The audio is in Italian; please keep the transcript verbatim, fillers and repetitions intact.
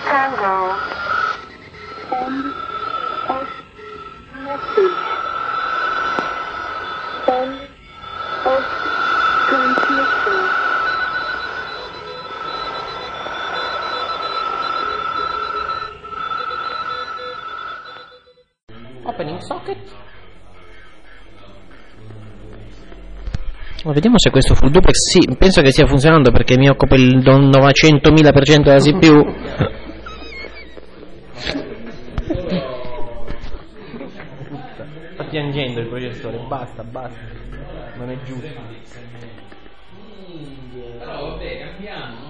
Tango. Send S message. Send S transmission. Opening socket. Ma vediamo se questo full duplex, sì, penso che stia funzionando perché mi occupa il novecentomila per cento della C P U. Sta piangendo il processore, basta, basta, non è giusto. Però vabbè, cambiamo.